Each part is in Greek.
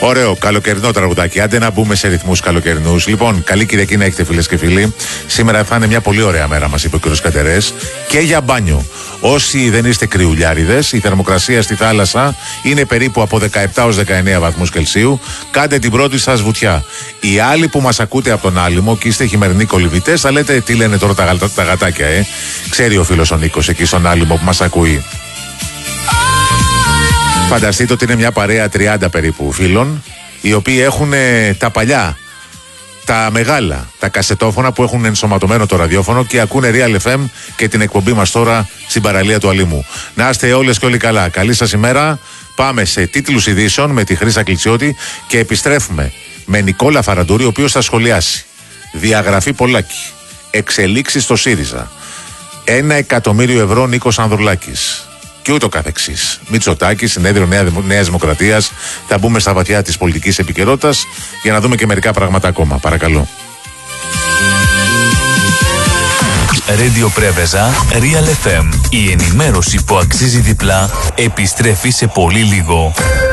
Ωραίο, καλοκαιρινό τραγουδάκι. Άντε να μπούμε σε ρυθμούς καλοκαιρινούς. Λοιπόν, καλή Κυριακή να έχετε, φίλες και φίλοι. Σήμερα θα είναι μια πολύ ωραία μέρα, μας είπε ο κ. Κατερές, και για μπάνιο. Όσοι δεν είστε κρυουλιάριδες, η θερμοκρασία στη θάλασσα είναι περίπου από 17 ως 19 βαθμούς Κελσίου. Κάντε την πρώτη σας βουτιά. Οι άλλοι που μας ακούτε από τον Άλυμο και είστε χειμερινοί κολυβητές, θα λέτε τι λένε τώρα τα γατάκια, Ξέρει ο φίλος ο Νίκος εκεί στον Άλυμο που μας ακούει. Φανταστείτε ότι είναι μια παρέα 30 περίπου φίλων, οι οποίοι έχουν τα παλιά, τα μεγάλα, τα κασετόφωνα που έχουν ενσωματωμένο το ραδιόφωνο και ακούνε Real FM και την εκπομπή μας τώρα στην παραλία του Αλήμου. Να είστε όλες και όλοι καλά. Καλή σας ημέρα. Πάμε σε τίτλους ειδήσεων με τη Χρύσα Κλιτσιώτη και επιστρέφουμε με Νικόλα Φαραντούρη, ο οποίος θα σχολιάσει διαγραφή Πολάκη, εξελίξεις στο ΣΥΡΙΖΑ, 1 εκατομμύριο ευρώ Νίκος Ανδρουλάκης και ούτω καθεξής. Μητσοτάκη, συνέδριο Νέας Δημοκρατίας. Θα μπούμε στα βαθιά της πολιτικής επικαιρότητας για να δούμε και μερικά πράγματα ακόμα. Παρακαλώ. Radio Πρέβεζα, Real FM. Η ενημέρωση που αξίζει διπλά επιστρέφει σε πολύ λίγο.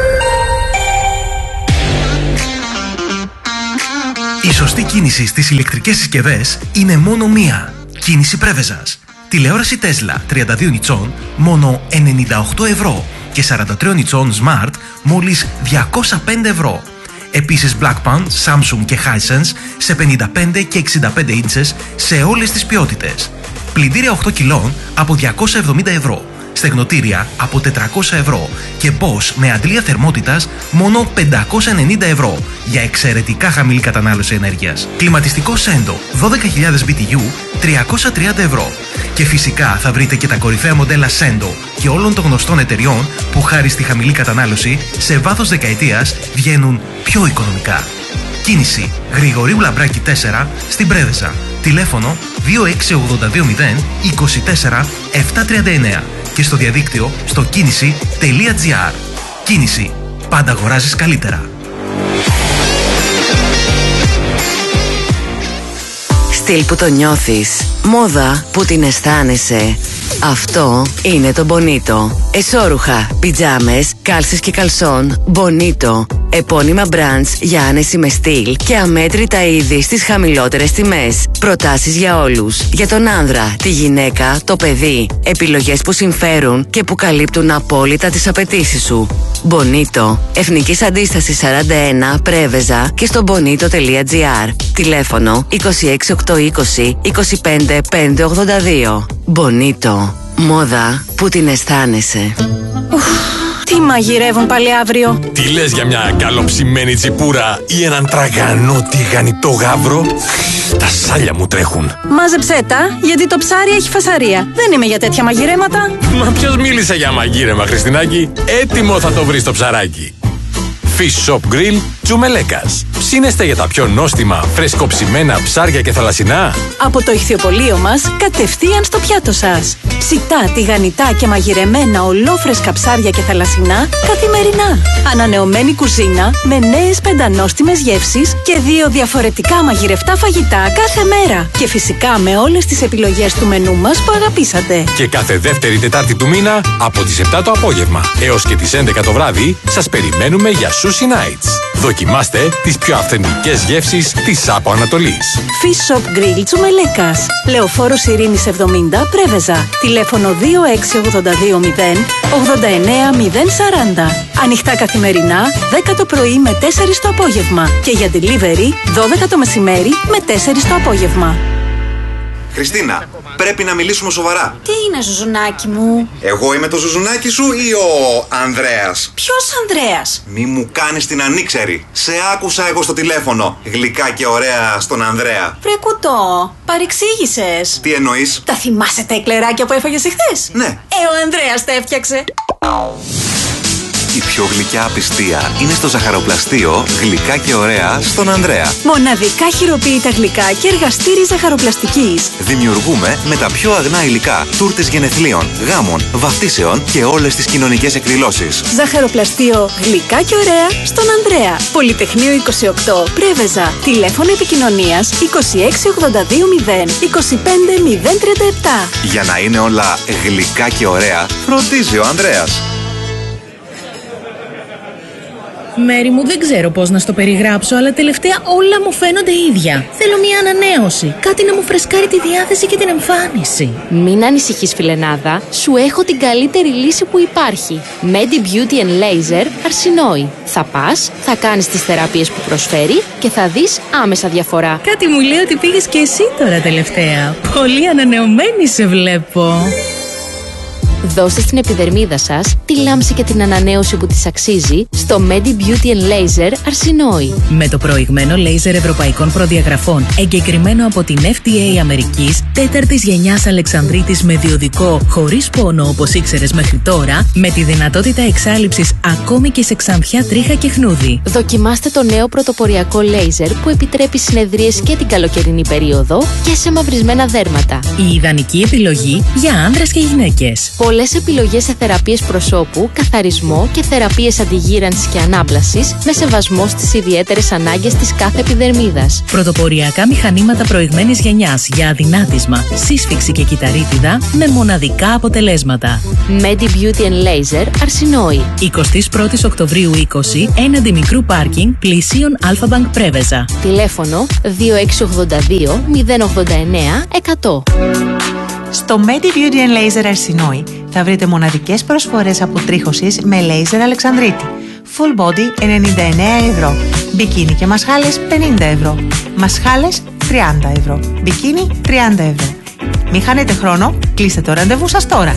Η σωστή κίνηση στις ηλεκτρικές συσκευές είναι μόνο μία. Κίνηση Πρέβεζας. Τηλεόραση Tesla 32 ιντσών μόνο 98 ευρώ και 43 ιντσών Smart μόλις 205 ευρώ. Επίσης Blackpan, Samsung και Hisense σε 55 και 65 ίντσες σε όλες τις ποιότητες. Πλυντήρια 8 κιλών από 270 ευρώ. Στεγνοτήρια από 400 ευρώ και Bosch με αντλία θερμότητας μόνο 590 ευρώ για εξαιρετικά χαμηλή κατανάλωση ενέργειας. Κλιματιστικό Sendo 12.000 BTU 330 ευρώ. Και φυσικά θα βρείτε και τα κορυφαία μοντέλα Sendo και όλων των γνωστών εταιριών που χάρη στη χαμηλή κατανάλωση σε βάθος δεκαετίας βγαίνουν πιο οικονομικά. Κίνηση Γρηγορίου Λαμπράκη 4 στην Πρέβεζα. Τηλέφωνο 26820 24 739 και στο διαδίκτυο στο κίνηση.gr. Κίνηση. Πάντα αγοράζεις καλύτερα. Στυλ που το νιώθεις. Μόδα που την αισθάνεσαι. Αυτό είναι το Bonito. Εσώρουχα, πιτζάμες, κάλσες και καλσόν. Bonito. Επώνυμα brands για άνεση με στυλ και αμέτρητα είδη στις χαμηλότερες τιμές. Προτάσεις για όλους. Για τον άνδρα, τη γυναίκα, το παιδί. Επιλογές που συμφέρουν και που καλύπτουν απόλυτα τις απαιτήσεις σου. Bonito. Εθνικής Αντίστασης 41 Πρέβεζα και στο bonito.gr. Τηλέφωνο 26820 25 582. Bonito. Μόδα που την αισθάνεσαι. Τι μαγειρεύουν πάλι αύριο? Τι λες για μια καλοψημένη τσιπούρα ή έναν τραγανό τηγανιτό γάβρο? Τα σάλια μου τρέχουν. Μάζεψέ τα, γιατί το ψάρι έχει φασαρία. Δεν είμαι για τέτοια μαγειρέματα. Μα ποιος μίλησε για μαγείρεμα, Χριστινάκη? Έτοιμο θα το βρεις το ψαράκι. Fish Shop Grill Τσουμελέκας. Ψήνεστε για τα πιο νόστιμα, φρεσκοψημένα ψάρια και θαλασσινά? Από το ηχθιοπωλείο μας, κατευθείαν στο πιάτο σας. Ψητά, τηγανιτά και μαγειρεμένα ολόφρεσκα ψάρια και θαλασσινά καθημερινά. Ανανεωμένη κουζίνα με νέες πεντανόστιμες γεύσεις και 2 διαφορετικά μαγειρευτά φαγητά κάθε μέρα. Και φυσικά με όλες τις επιλογές του μενού μας που αγαπήσατε. Και κάθε δεύτερη Τετάρτη του μήνα από τις 7 το απόγευμα έως και τις 11 το βράδυ σας περιμένουμε για Sushi Nights. Δοκιμάστε τις πιο αυθεντικές γεύσεις της Άπο Ανατολής. Fish Shop Grill Τσουμελέκας. Λεωφόρος Ειρήνης 70 Πρέβεζα. Τηλέφωνο 26820 89 040. Ανοιχτά καθημερινά 10 το πρωί με 4 το απόγευμα. Και για delivery 12 το μεσημέρι με 4 το απόγευμα. Χριστίνα, πρέπει να μιλήσουμε σοβαρά. Τι είναι, ζουζουνάκι μου? Εγώ είμαι το ζουζουνάκι σου ή ο Ανδρέας? Ποιος Ανδρέας? Μη μου κάνεις την ανήξερη. Σε άκουσα εγώ στο τηλέφωνο. Γλυκά και ωραία στον Ανδρέα. Βρε κουτό, παρεξήγησες. Τι εννοείς? Τα θυμάσαι τα εκλεράκια που έφαγες εχθές? Ναι. Ο Ανδρέας τα έφτιαξε. Η πιο γλυκιά απιστία είναι στο ζαχαροπλαστείο Γλυκά και ωραία στον Ανδρέα. Μοναδικά χειροποίητα γλυκά και εργαστήρι ζαχαροπλαστικής. Δημιουργούμε με τα πιο αγνά υλικά τούρτες γενεθλίων, γάμων, βαφτίσεων και όλες τις κοινωνικές εκδηλώσεις. Ζαχαροπλαστείο Γλυκά και ωραία στον Ανδρέα. Πολυτεχνείο 28 Πρέβεζα. Τηλέφωνο επικοινωνίας 26820 25 037. Για να είναι όλα γλυκά και ωραία, φροντίζει ο Ανδρέας. Μέρη μου, δεν ξέρω πώς να στο περιγράψω, αλλά τελευταία όλα μου φαίνονται ίδια. Θέλω μια ανανέωση. Κάτι να μου φρεσκάρει τη διάθεση και την εμφάνιση. Μην ανησυχείς, φιλενάδα. Σου έχω την καλύτερη λύση που υπάρχει. Medi Beauty and Laser Αρσινόη. Θα πας, θα κάνεις τις θεραπείες που προσφέρει και θα δεις άμεσα διαφορά. Κάτι μου λέει ότι πήγες και εσύ τώρα τελευταία. Πολύ ανανεωμένη σε βλέπω. Δώστε στην επιδερμίδα σας τη λάμψη και την ανανέωση που της αξίζει στο Medi Beauty and Laser Αρσινόη. Με το προηγμένο λέιζερ ευρωπαϊκών προδιαγραφών, εγκεκριμένο από την FDA Αμερικής, 4ης γενιάς Αλεξανδρίτης με διοδικό, χωρίς πόνο όπως ήξερες μέχρι τώρα, με τη δυνατότητα εξάλειψης ακόμη και σε ξανθιά, τρίχα και χνούδι. Δοκιμάστε το νέο πρωτοποριακό λέιζερ που επιτρέπει συνεδρίες και την καλοκαιρινή περίοδο και σε μαυρισμένα δέρματα. Η ιδανική επιλογή για άνδρες και γυναίκες. Πολλές επιλογές σε θεραπείες προσώπου, καθαρισμό και θεραπείες αντιγύρανσης και ανάπλασης με σεβασμό στις ιδιαίτερες ανάγκες της κάθε επιδερμίδας. Πρωτοποριακά μηχανήματα προηγμένης γενιάς για αδυνάτισμα, σύσφυξη και κυταρίτιδα με μοναδικά αποτελέσματα. Medi Beauty and Laser Αρσινόη. 21 Οκτωβρίου 20, έναντι μικρού πάρκινγκ, πλησίον Αλφα-Μπανκ Πρέβεζα. Τηλέφωνο 2682 089 100. Στο Medi Beauty and Laser Αρσινόη θα βρείτε μοναδικές προσφορές αποτρίχωσης με λέιζερ Αλεξανδρίτη. Full body 99 ευρώ. Μπικίνι και μασχάλες 50 ευρώ. Μασχάλες 30 ευρώ. Μπικίνι 30 ευρώ. Μην χάνετε χρόνο, κλείστε το ραντεβού σας τώρα.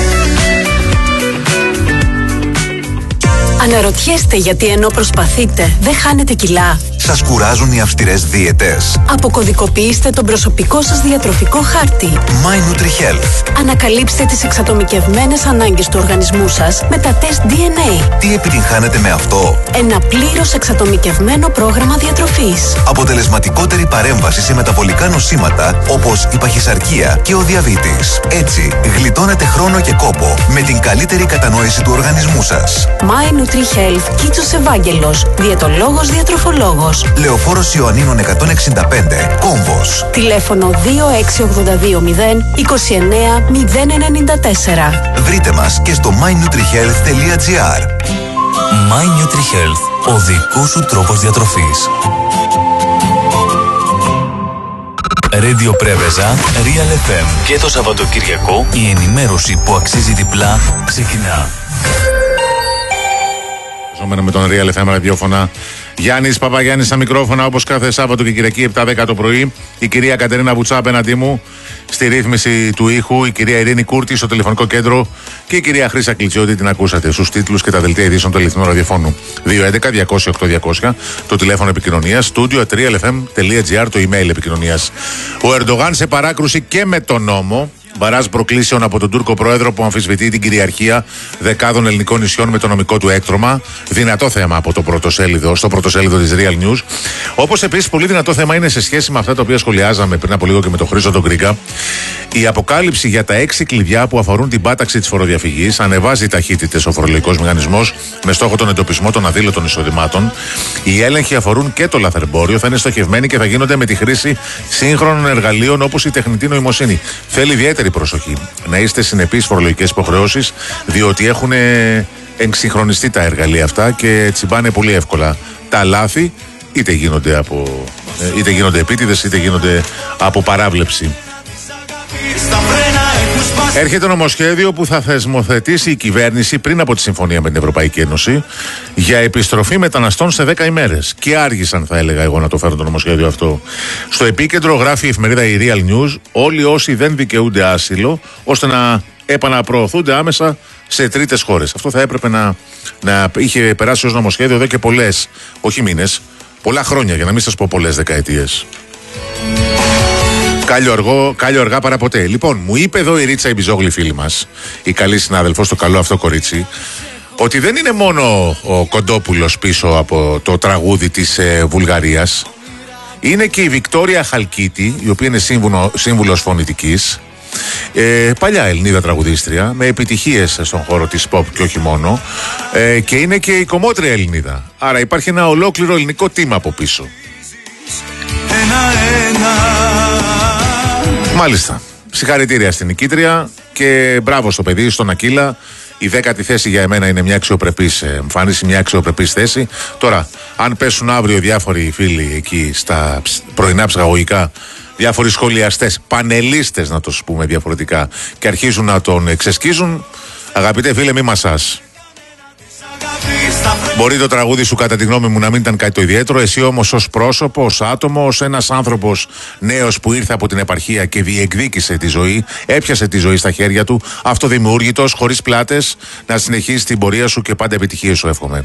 Αναρωτιέστε γιατί ενώ προσπαθείτε δεν χάνετε κιλά. Σας κουράζουν οι αυστηρές δίαιτες? Αποκωδικοποιήστε τον προσωπικό σας διατροφικό χάρτη. My NutriHealth. Ανακαλύψτε τις εξατομικευμένες ανάγκες του οργανισμού σας με τα τεστ DNA. Τι επιτυγχάνετε με αυτό? Ένα πλήρως εξατομικευμένο πρόγραμμα διατροφής. Αποτελεσματικότερη παρέμβαση σε μεταβολικά νοσήματα όπως η παχυσαρκία και ο διαβήτης. Έτσι, γλιτώνετε χρόνο και κόπο με την καλύτερη κατανόηση του οργανισμού σας. My NutriHealth, Κίτσος Ευάγγελος, διαιτολόγος διατροφολόγος. Λεωφόρος Ιωαννίνων 165, Κόμβος. Τηλέφωνο 26820 29 094. Βρείτε μας και στο mynutrihealth.gr. My NutriHealth, ο δικός σου τρόπος διατροφής. Radio Πρέβεζα, Real FM. Και το Σαββατοκυριακό η ενημέρωση που αξίζει διπλά ξεκινά. Με τον Real FM ραδιόφωνα. Γιάννης Παπαγιάννης στα μικρόφωνα, όπως κάθε Σάββατο και Κυριακή 7-10 το πρωί. Η κυρία Κατερίνα Βουτσά απέναντί μου στη ρύθμιση του ήχου. Η κυρία Ειρήνη Κούρτη στο τηλεφωνικό κέντρο. Και η κυρία Χρύσα Κλιτσιώτη, την ακούσατε στους τίτλους και τα δελτία ειδήσεων του Ελληνικού Ραδιοφώνου. 211-208-200 το τηλέφωνο επικοινωνίας. studio.realfm.gr το email επικοινωνίας. Ο Ερντογάν σε παράκρουση και με τον νόμο. Μπαράζ προκλήσεων από τον Τούρκο πρόεδρο που αμφισβητεί την κυριαρχία δεκάδων ελληνικών νησιών με το νομικό του έκτρωμα. Δυνατό θέμα από το στο πρωτοσέλιδο της Real News. Όπως επίσης πολύ δυνατό θέμα είναι σε σχέση με αυτά τα οποία σχολιάζαμε πριν από λίγο και με τον Χρήστο τον Γκρίγκα. Η αποκάλυψη για τα 6 κλειδιά που αφορούν την πάταξη της φοροδιαφυγής ανεβάζει ταχύτητες ο φορολογικός μηχανισμός με στόχο τον εντοπισμό των αδήλωτων εισοδημάτων. Οι έλεγχοι αφορούν και το λαθρεμπόριο, θα είναι στοχευμένοι και θα γίνονται με τη χρήση σύγχρονων εργαλείων όπως η τεχνητή νοημοσύνη. Θέλει ιδιαίτερη προσοχή να είστε συνεπείς φορολογικές υποχρεώσεις, διότι έχουν εξυγχρονιστεί τα εργαλεία αυτά και τσιμπάνε πολύ εύκολα τα λάθη, είτε γίνονται επίτηδες είτε γίνονται από παράβλεψη. Έρχεται νομοσχέδιο που θα θεσμοθετήσει η κυβέρνηση πριν από τη συμφωνία με την Ευρωπαϊκή Ένωση για επιστροφή μεταναστών σε 10 ημέρες. Και άργησαν, θα έλεγα εγώ, να το φέρω το νομοσχέδιο αυτό. Στο επίκεντρο γράφει η εφημερίδα η Real News όλοι όσοι δεν δικαιούνται άσυλο, ώστε να επαναπροωθούνται άμεσα σε τρίτες χώρες. Αυτό θα έπρεπε να είχε περάσει ως νομοσχέδιο εδώ και πολλές, όχι μήνες, πολλά χρόνια, για να μην σας πω πολλές δεκαετίες. Κάλιο αργά παρά ποτέ. Λοιπόν, μου είπε εδώ η Ρίτσα η Μπιζόγλη φίλη μας, η καλή συνάδελφος, το καλό αυτό κορίτσι, ότι δεν είναι μόνο ο Κοντόπουλος πίσω από το τραγούδι της Βουλγαρίας. Είναι και η Βικτόρια Χαλκίτη, η οποία είναι σύμβουλος φωνητικής, παλιά Ελληνίδα τραγουδίστρια, με επιτυχίες στον χώρο της pop και όχι μόνο, και είναι και η κομμότρια Ελληνίδα. Άρα υπάρχει ένα ολόκληρο ελληνικό team από πίσω. Μάλιστα. Συγχαρητήρια στην νικήτρια και μπράβο στο παιδί, στον Ακύλα. Η 10η θέση για εμένα είναι μια αξιοπρεπής εμφάνιση, μια αξιοπρεπής θέση. Τώρα, αν πέσουν αύριο διάφοροι φίλοι εκεί στα πρωινά ψυχαγωγικά, διάφοροι σχολιαστές, πανελίστες να το πούμε διαφορετικά, και αρχίζουν να τον ξεσκίζουν, αγαπητέ φίλε, μη μασάς. Μπορεί το τραγούδι σου, κατά τη γνώμη μου, να μην ήταν κάτι το ιδιαίτερο. Εσύ όμως ως πρόσωπο, ως άτομο, ως ένας άνθρωπος νέος που ήρθε από την επαρχία και διεκδίκησε τη ζωή, έπιασε τη ζωή στα χέρια του, αυτοδημιούργητος, χωρίς πλάτες, να συνεχίσεις την πορεία σου και πάντα επιτυχίες σου εύχομαι.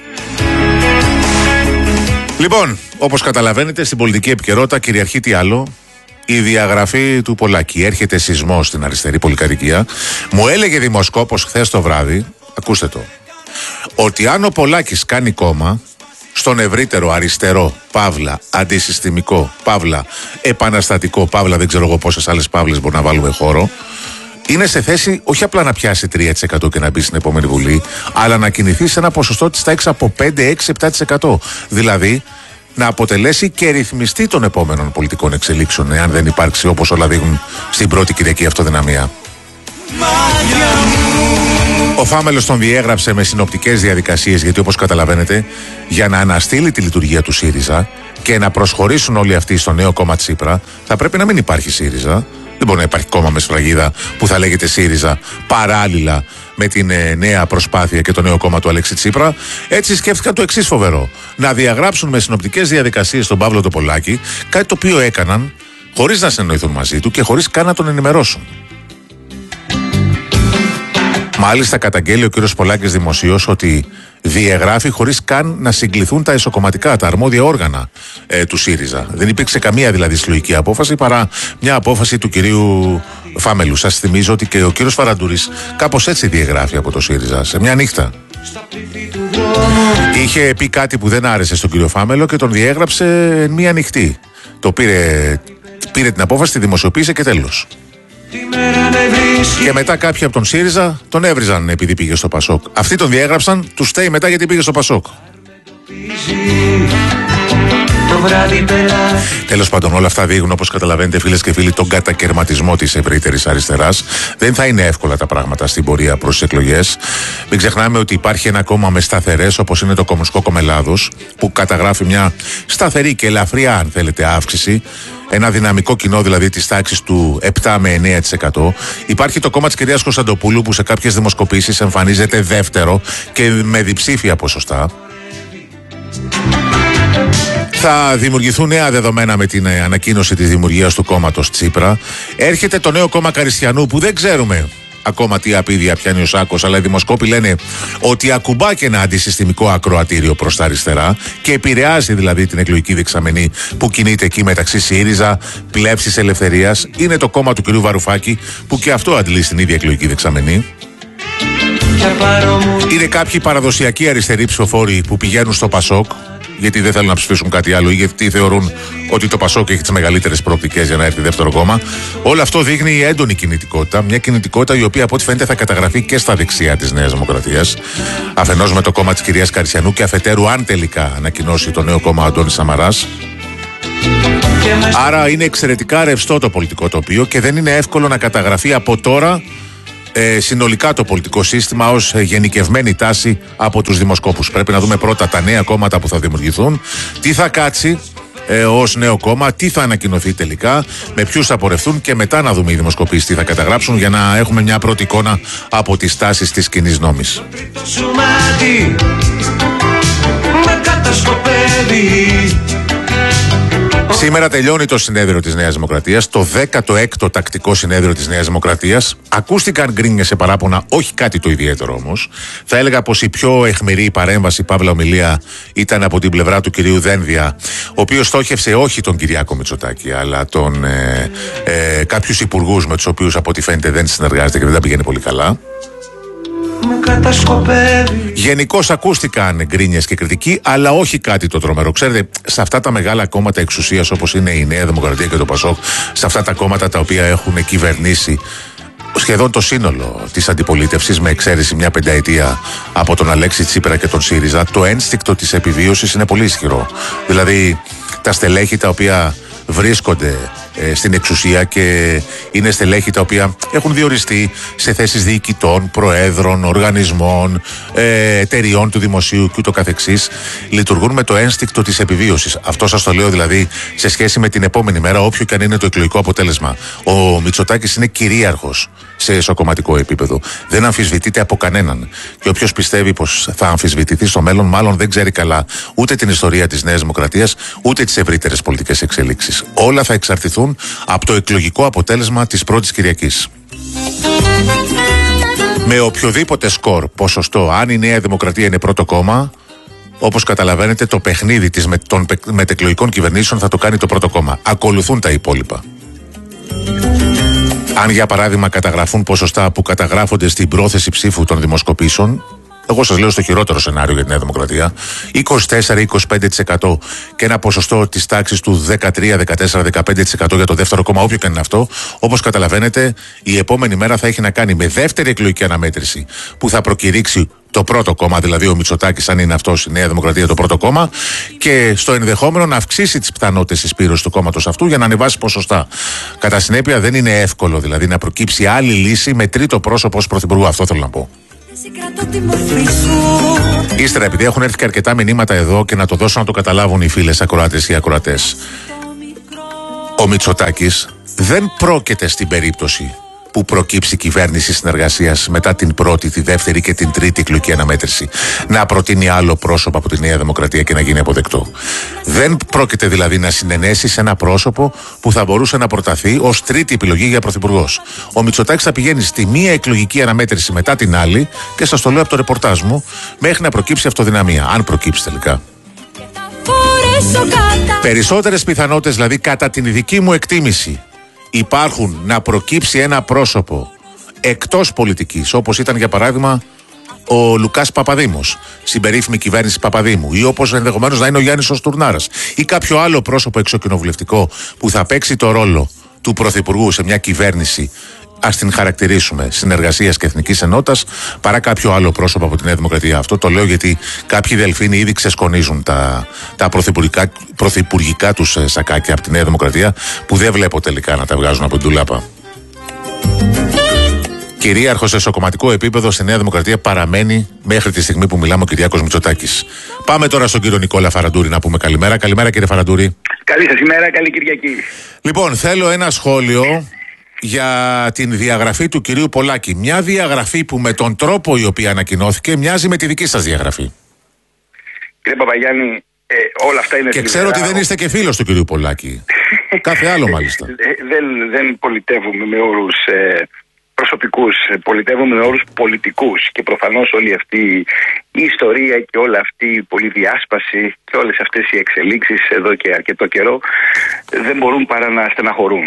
Λοιπόν, όπως καταλαβαίνετε, στην πολιτική επικαιρότητα κυριαρχεί τι άλλο? Η διαγραφή του Πολάκη. Έρχεται σεισμός στην αριστερή πολυκατοικία. Μου έλεγε δημοσκόπος χθες το βράδυ, ακούστε το, ότι αν ο Πολάκης κάνει κόμμα στον ευρύτερο αριστερό, παύλα, αντισυστημικό, παύλα, επαναστατικό, παύλα, δεν ξέρω εγώ πόσες άλλες παύλες μπορεί να βάλουμε χώρο, είναι σε θέση όχι απλά να πιάσει 3% και να μπει στην επόμενη Βουλή, αλλά να κινηθεί σε ένα ποσοστό της τάξης από 5, 6, 7%. Δηλαδή να αποτελέσει και ρυθμιστή των επόμενων πολιτικών εξελίξεων, εάν δεν υπάρξει, όπως όλα δείχνουν, στην πρώτη Κυριακή αυτοδυναμία. Ο Φάμελος τον διέγραψε με συνοπτικές διαδικασίες, γιατί όπως καταλαβαίνετε, για να αναστείλει τη λειτουργία του ΣΥΡΙΖΑ και να προσχωρήσουν όλοι αυτοί στο νέο κόμμα Τσίπρα, θα πρέπει να μην υπάρχει ΣΥΡΙΖΑ. Δεν μπορεί να υπάρχει κόμμα με σφραγίδα που θα λέγεται ΣΥΡΙΖΑ παράλληλα με την νέα προσπάθεια και το νέο κόμμα του Αλέξη Τσίπρα. Έτσι σκέφτηκαν το εξής φοβερό: να διαγράψουν με συνοπτικές διαδικασίες τον Παύλο Τοπολάκη, κάτι το οποίο έκαναν χωρίς να συνεννοηθούν μαζί του και χωρίς καν να τον ενημερώσουν. Μάλιστα, καταγγέλει ο κ. Πολάκης δημοσίως ότι διαγράφει χωρίς καν να συγκληθούν τα εσωκομματικά, τα αρμόδια όργανα του ΣΥΡΙΖΑ. Δεν υπήρξε καμία δηλαδή συλλογική απόφαση παρά μια απόφαση του κυρίου Φάμελου. Σας θυμίζω ότι και ο κύριος Φαραντούρης κάπως έτσι διαγράφει από το ΣΥΡΙΖΑ, σε μια νύχτα. Είχε πει κάτι που δεν άρεσε στον κύριο Φάμελο και τον διέγραψε μια νυχτή. Το πήρε την απόφαση, τη δημοσιοποίησε και τέλος. Και μετά κάποιοι από τον ΣΥΡΙΖΑ τον έβριζαν επειδή πήγε στο ΠΑΣΟΚ. Αυτοί τον διέγραψαν, του στέει μετά γιατί πήγε στο ΠΑΣΟΚ. Τέλος πάντων, όλα αυτά δείχνουν, όπως καταλαβαίνετε φίλες και φίλοι, τον κατακαιρματισμό της ευρύτερης αριστεράς. Δεν θα είναι εύκολα τα πράγματα στην πορεία προς τις εκλογές. Μην ξεχνάμε ότι υπάρχει ένα κόμμα με σταθερές, όπως είναι το Κομμουνιστικό Κόμμα Ελλάδος, που καταγράφει μια σταθερή και ελαφριά, αν θέλετε, αύξηση. Ένα δυναμικό κοινό δηλαδή της τάξης του 7 με 9%. Υπάρχει το κόμμα της κυρίας Κωνσταντοπούλου, που σε κάποιες δημοσκοπήσεις εμφανίζεται δεύτερο και με διψήφια ποσοστά. Θα δημιουργηθούν νέα δεδομένα με την ανακοίνωση της δημιουργίας του κόμματος Τσίπρα. Έρχεται το νέο κόμμα Καριστιανού, που δεν ξέρουμε ακόμα τι απίδια πιάνει ο Σάκος, αλλά οι δημοσκόποι λένε ότι ακουμπά και ένα αντισυστημικό ακροατήριο προς τα αριστερά και επηρεάζει δηλαδή την εκλογική δεξαμενή που κινείται εκεί μεταξύ ΣΥΡΙΖΑ, Πλεύσης Ελευθερίας. Είναι το κόμμα του κ. Βαρουφάκη, που και αυτό αντλεί στην ίδια εκλογική δεξαμενή. Είναι κάποιοι παραδοσιακοί αριστεροί ψηφοφόροι που πηγαίνουν στο ΠΑΣΟΚ, γιατί δεν θέλουν να ψηφίσουν κάτι άλλο ή γιατί θεωρούν ότι το ΠΑΣΟΚ έχει τις μεγαλύτερες προοπτικές για να έρθει δεύτερο κόμμα. Όλο αυτό δείχνει έντονη κινητικότητα. Μια κινητικότητα η οποία από ό,τι φαίνεται θα καταγραφεί και στα δεξιά της Νέας Δημοκρατίας. Αφενός με το κόμμα της κυρίας Καριστιανού και αφετέρου, αν τελικά ανακοινώσει το νέο κόμμα ο Αντώνης Σαμαράς. Άρα είναι εξαιρετικά ρευστό το πολιτικό τοπίο και δεν είναι εύκολο να καταγραφεί από τώρα συνολικά το πολιτικό σύστημα ως γενικευμένη τάση από τους δημοσκόπους. Πρέπει να δούμε πρώτα τα νέα κόμματα που θα δημιουργηθούν, τι θα κάτσει ως νέο κόμμα, τι θα ανακοινωθεί τελικά, με ποιους θα πορευτούν και μετά να δούμε οι δημοσκοπήσεις τι θα καταγράψουν για να έχουμε μια πρώτη εικόνα από τις τάσεις της κοινής νόμης. Σήμερα τελειώνει το συνέδριο της Νέας Δημοκρατίας, το 16ο τακτικό συνέδριο της Νέας Δημοκρατίας. Ακούστηκαν γκρίνιες σε παράπονα, όχι κάτι το ιδιαίτερο όμως. Θα έλεγα πως η πιο αιχμηρή παρέμβαση, παύλα ομιλία, ήταν από την πλευρά του κυρίου Δένδια, ο οποίος στόχευσε όχι τον Κυριάκο Μητσοτάκη, αλλά κάποιους υπουργούς με τους οποίους από ό,τι φαίνεται δεν συνεργάζεται και δεν τα πηγαίνει πολύ καλά. Γενικώς ακούστηκαν γκρίνιες και κριτική, αλλά όχι κάτι το τρομερό. Ξέρετε, σε αυτά τα μεγάλα κόμματα εξουσίας όπως είναι η Νέα Δημοκρατία και το ΠΑΣΟΚ, σε αυτά τα κόμματα τα οποία έχουν κυβερνήσει σχεδόν το σύνολο της αντιπολίτευσης, με εξαίρεση μια πενταετία από τον Αλέξη Τσίπρα και τον ΣΥΡΙΖΑ, το ένστικτο της επιβίωσης είναι πολύ ισχυρό. Δηλαδή, τα στελέχη τα οποία βρίσκονται στην εξουσία και είναι στελέχη τα οποία έχουν διοριστεί σε θέσεις διοικητών, προέδρων, οργανισμών, εταιριών του δημοσίου και ούτω καθεξής, λειτουργούν με το ένστικτο της επιβίωσης. Αυτό σας το λέω δηλαδή σε σχέση με την επόμενη μέρα, όποιο και αν είναι το εκλογικό αποτέλεσμα. Ο Μητσοτάκης είναι κυρίαρχος σε εσωκομματικό επίπεδο. Δεν αμφισβητείται από κανέναν. Και όποιος πιστεύει πως θα αμφισβητηθεί στο μέλλον, μάλλον δεν ξέρει καλά ούτε την ιστορία της Νέας Δημοκρατίας, ούτε τις ευρύτερες πολιτικές εξελίξεις. Όλα θα εξαρτηθούν από το εκλογικό αποτέλεσμα της πρώτης Κυριακής. Με οποιοδήποτε σκορ, ποσοστό, αν η Νέα Δημοκρατία είναι πρώτο κόμμα, όπως καταλαβαίνετε, το παιχνίδι των μετεκλογικών κυβερνήσεων θα το κάνει το πρώτο κόμμα. Ακολουθούν τα υπόλοιπα. Αν για παράδειγμα καταγραφούν ποσοστά που καταγράφονται στην πρόθεση ψήφου των δημοσκοπήσεων, εγώ σας λέω στο χειρότερο σενάριο για τη Νέα Δημοκρατία, 24-25% και ένα ποσοστό της τάξης του 13-14-15% για το δεύτερο κόμμα, όποιο και αν είναι αυτό, όπως καταλαβαίνετε, η επόμενη μέρα θα έχει να κάνει με δεύτερη εκλογική αναμέτρηση που θα προκηρύξει το πρώτο κόμμα, δηλαδή ο Μητσοτάκης, αν είναι αυτός η Νέα Δημοκρατία το πρώτο κόμμα, και στο ενδεχόμενο να αυξήσει τις πιθανότητες συσπήρωσης του κόμματος αυτού για να ανεβάσει ποσοστά. Κατά συνέπεια, δεν είναι εύκολο δηλαδή να προκύψει άλλη λύση με τρίτο πρόσωπο ως πρωθυπουργού. Αυτό θέλω να πω. Ύστερα, επειδή έχουν έρθει και αρκετά μηνύματα εδώ και να το δώσω να το καταλάβουν οι φίλες ακροάτες ή ακροατές, ο Μητσοτάκης δεν πρόκειται στην περίπτωση που προκύψει κυβέρνηση συνεργασίας μετά την πρώτη, τη δεύτερη και την τρίτη εκλογική αναμέτρηση να προτείνει άλλο πρόσωπο από τη Νέα Δημοκρατία και να γίνει αποδεκτό. Δεν πρόκειται δηλαδή να συνενέσει σε ένα πρόσωπο που θα μπορούσε να προταθεί ως τρίτη επιλογή για πρωθυπουργός. Ο Μητσοτάκης θα πηγαίνει στη μία εκλογική αναμέτρηση μετά την άλλη και σας το λέω από το ρεπορτάζ μου, μέχρι να προκύψει αυτοδυναμία, αν προκύψει τελικά. Περισσότερες πιθανότητες δηλαδή, κατά την δική μου εκτίμηση, υπάρχουν να προκύψει ένα πρόσωπο εκτός πολιτικής, όπως ήταν για παράδειγμα ο Λουκάς Παπαδήμος στην περίφημη κυβέρνηση Παπαδήμου, ή όπως ενδεχομένως να είναι ο Γιάννης ο Στουρνάρας, ή κάποιο άλλο πρόσωπο εξωκοινοβουλευτικό που θα παίξει το ρόλο του πρωθυπουργού σε μια κυβέρνηση, ας την χαρακτηρίσουμε συνεργασίας και εθνικής ενότητας, παρά κάποιο άλλο πρόσωπο από τη Νέα Δημοκρατία. Αυτό το λέω γιατί κάποιοι δελφίνοι ήδη ξεσκονίζουν τα πρωθυπουργικά τους σακάκια από τη Νέα Δημοκρατία, που δεν βλέπω τελικά να τα βγάζουν από την τουλάπα. Κυρίαρχος σε εσωκομματικό επίπεδο στη Νέα Δημοκρατία παραμένει μέχρι τη στιγμή που μιλάμε ο Κυριάκος Μητσοτάκης. Πάμε τώρα στον κύριο Νικόλα Φαραντούρη να πούμε καλημέρα. Καλημέρα, κύριε Φαραντούρη. Καλή σας ημέρα, καλή Κυριακή. Λοιπόν, θέλω ένα σχόλιο για την διαγραφή του κυρίου Πολάκη. Μια διαγραφή που με τον τρόπο η οποία ανακοινώθηκε μοιάζει με τη δική σας διαγραφή. Κύριε Παπαγιάννη, όλα αυτά είναι... Και ξέρω ότι δεν είστε και φίλος του κυρίου Πολάκη. Κάθε άλλο μάλιστα. Δεν πολιτεύουμε με όρους προσωπικούς, πολιτεύουμε με όρους πολιτικούς, και προφανώς όλη αυτή η ιστορία και όλη αυτή η πολυδιάσπαση και όλες αυτές οι εξελίξεις εδώ και αρκετό καιρό δεν μπορούν παρά να στεναχωρούν